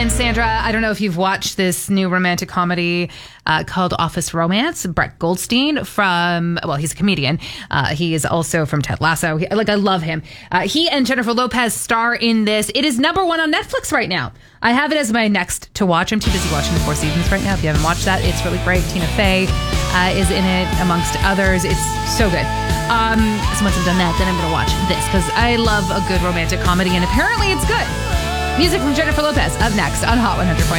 And Sandra, I don't know if you've watched this new romantic comedy called Office Romance. Brett Goldstein he's a comedian. He is also from Ted Lasso. I love him. He and Jennifer Lopez star in this. It is number 1 on Netflix right now. I have it as my next to watch. I'm too busy watching the 4 seasons right now. If you haven't watched that, it's really great. Tina Fey is in it, amongst others. It's so good. So once I've done that, then I'm going to watch this because I love a good romantic comedy, and apparently it's good. Music from Jennifer Lopez up next on Hot 100.9.